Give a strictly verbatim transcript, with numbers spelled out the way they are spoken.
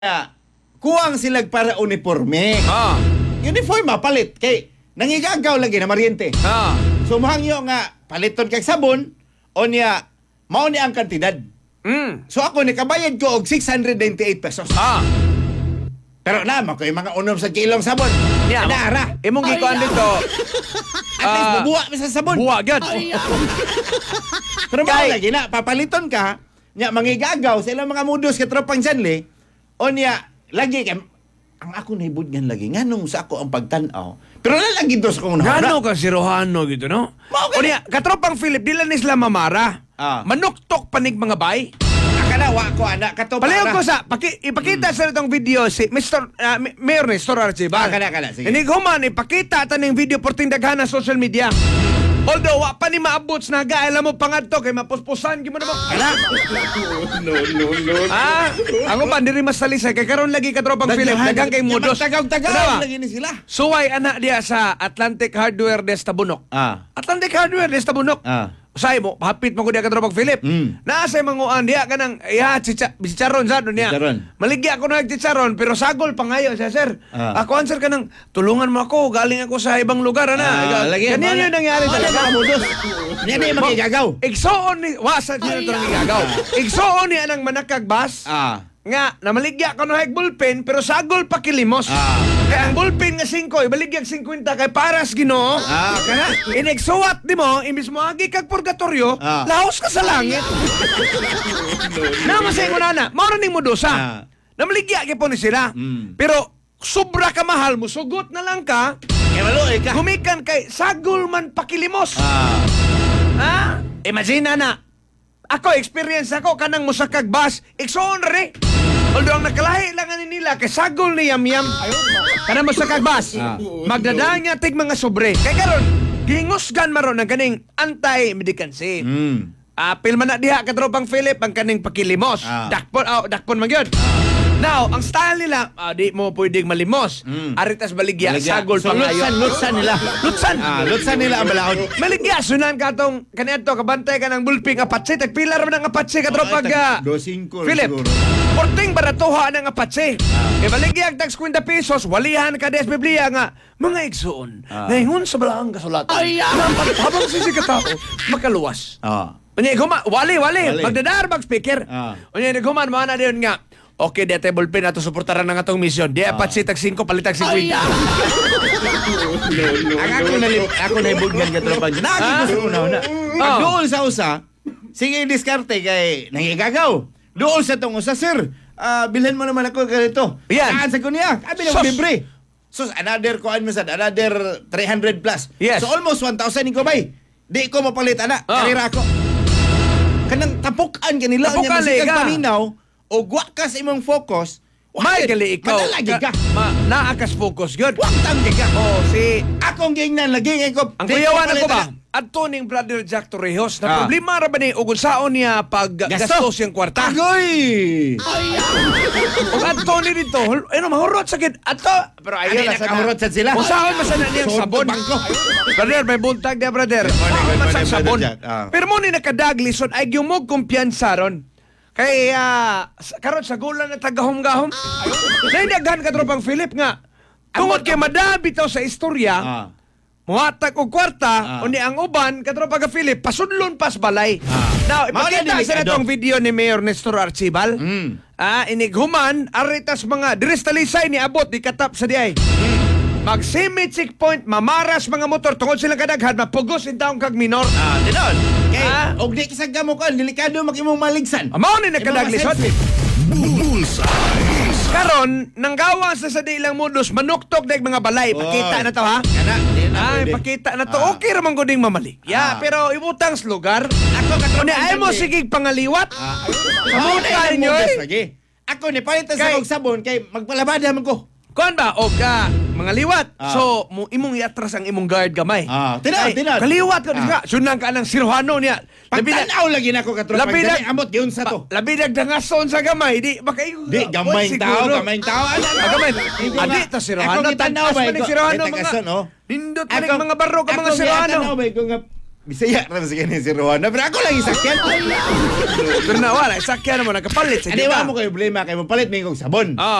Ah, kuwang silag para uniforme. Ah. Uniform mapalit kay nangigagaw lagi na maryente. Ah. So mahangyo nga paliton kay sabon o niya mao ni ang kantidad. Mm. So ako ni kabayad ko og six hundred ninety-eight pesos. Ah. Pero naman ko yung mga unom sa kilong sabon. Niya, Kadara. imong gikuan dito. At least ah, bubuwa mi sa sabon. Buwa gad. Pero mao Kay- lagi na papaliton ka nya mangigagaw sa ilang mga mudos ka tropang Janley o niya lagi kay ang ako nahibudgan lagi nganong sa ako ang pagtan-aw. Pero lalagi dos kong Gano ka si Rohano gitu no? Mao O niya, katropang Philip dila ni sila mamara. Ah. Manuktok panig mga bay. Akalawa ko anak kato Palayo ko sa paki, ipakita sa itong video si mister Uh, Mayor Nestor Archibald. Ah, kana, kana, sige. Inig human ipakita taning video porting daghan sa social media. Although wa pa ni maabot na ga alam mo pangadto kay mapuspusan gyud mo na mo. Anak. No, no, no. Ah, ang uban diri mas salisay kay karon lagi ka tropang Philip daghang kay modos. Tagaw-tagaw lagi ni sila. Suway anak dia sa Atlantic Hardware des Tabunok. Ah. Atlantic Hardware des Tabunok. Ah. Usay mo, hapit mo ko diya ka tropang Philip. Mm. Naasay manguan diya kanang ya chicha chicharon sa dunya. Chicharon. Maligya ako na chicharon pero sagol pa ngayon siya sir. Ah. Ako answer ka nang tulungan mo ako, galing ako sa ibang lugar ana. Ah, lagi. Ganyan yun nangyari Wala talaga. mga mudos. Yan ay magigagaw. Igsoon ni wasa niyo to nagagaw. Igsoon ni anang manakagbas. Ah. Nga, namaligya ka no hag bullpen, pero sagol pa kilimos. Ah. Kaya ang bullpen nga singko, ibaligyag fifty kay paras Ginoo. Ah, kana. Inigsuwat di mo, imbis mo agi kag purgatoryo, Ah. laos ka sa langit. Namasay mo na na, mauraning mo dosa. Ah. Namaligya kay po ni sila. Mm. Pero, sobra ka mahal mo, sugot na lang ka, Kaya maluoy ka. gumikan kay sagol man pakilimos. Ah. Ha? Imagine na. Ako, experience ako, kanang musakag bus, iksoon re. Although ang nakalahi lang ani nila, kay sagol ni Yam Yam. Kanang musakag bus, Ah. magdadaan niya tig mga sobre. Kay karon, gingusgan maron ang kaning anti-medicancy. Mm. Ah, pilman na diha katropang Philip ang kaning pakilimos. Ah. Dakpon, oh, dakpon man gyud. Now, ang style nila, ah, di mo pwedeng malimos. Mm. Aritas baligya, Baligya. sagol So, pa lutsan, lutsan nila. Lutsan. Ah, lutsan nila ang balaod. Maligya, sunan ka tong kanito, kabantay ka ng bulping apatse, tagpilar mo ng apatse, katropag Ah, ah, tag- dosingko Philip, siguro. porting baratuha ng apatse. E baligya, tag fifty pesos, walihan ka des Biblia nga, mga igsoon, Ah. ngayon sa balaang kasulatan. Ay, habang sisikatao, makaluwas. Ah. Unya guma, wali, wali, Wali. magdadar mag speaker. Ah. Unya guman mo na diyon nga. Okay, di table pin ato suportaran ng atong mission. Di apat si tag cinco palitag fifty. Ang ako na ako na ibugyan ka tropang. Nagi ko sa una una. Pag Oh. doon sa usa, sige diskarte kay nangigagaw. Doon sa tong usa, sir. Ah, bilhan mo naman ako ganito. Yan. Saan sa kunya? Abi na Sus. libre. So another ko ano sad, another three hundred plus. Yes. So almost one thousand ko bay. Di ko mapalit ana. Oh. Karira ako. Kanang tapukan kanila nya Tapukan, masikag liga. paminaw o wa ka sa imong focus. May gali ikaw. Madalagi ka. Ma, naakas focus good. Wa tanggi ka. Oh, si Akong gingnan lagi ngay ko. ang di kuyawan palit ako ba? ana. Adto ning brother Jack Torrijos na Ah. problema ra ba ni ug unsaon niya pag gastos yung kwarta. Agoy! Ug adto ni dito, ano mahurot sakit adto. Pero Ano ayo na nakahurot sad sila? Unsaon man sana niyang Sordo sabon? bangko. Brother, may buntag dia brother. Good morning, Unsaon good man morning, sang sabon? Brother Jack. Ah. Pero mo ni nakadaglison ay gyumog kumpiyansa ron. Kay ah, sa- karon sa gulan na tagahom-gahom. Naindagan ka tropang Philip nga. Tungod kay madabi to sa istorya. Ah. Muhatag og kwarta, Ah. unya ang uban, katro pag Philip, pasudlon pas balay. Ah. Now, Mao na ipakita sa delikado. natong video ni Mayor Nestor Archibald. Mm. Ah, inighuman, aritas mga diristalisay ni abot, di katap sa diay. Mm. Mag semi checkpoint, mamaras mga motor, tungod silang kadaghan, mapugos in taong kag minor. Ah, tinon. Kay Ah. og di kisagam mo kan delikado makimong maligsan. Amaw ni nakadaglisod. Bullseye. Karon, nanggawa sa sa dilang modus, manuktok dag mga balay. Pakita Oy. na to ha. Kana, di na Ay, pwede. pakita na to. Ah. Okay ramang guding mamali. Ah. Ya, pero ibutang sa lugar. Ako katro. Kunya ay mo sigig pangaliwat. Ah. Kamu tayo nyo eh. lagi. Ako ni palitan sa Kay- og sabon kay magpalabada man ko. Kuan ba? O ka, mga liwat. Ah. So, mo, imong iatras ang imong guard gamay. Ah, tinan, Ay, tinan. Kaliwat ko. Ah. Ah. Sunang ka ng siruhano niya. Labi na, Pagtanaw lagi nako katro. Labi na- Pagdali amot yun sa to. labi nagdangason sa gamay. Di, baka iyo. Di gamay tao, gamay tao. Ano, ano? Ah, gamay. Hindi Adi, nga. to siruhano. Ako gitanaw Tatas ba? pa ng siruhano. May tagason, Mga, oh. nindot pa Ako- ng mga barok ang mga ako siruhano. gitanaw ba? Kung nga Bisaya ra sa kanya si Rowan. Pero ako lang isakyan. Pero na, wala. Sakyan mo, nagkapalit sa Ano ba kita. mo kayo problema kay mo palit may kong sabon. Ah.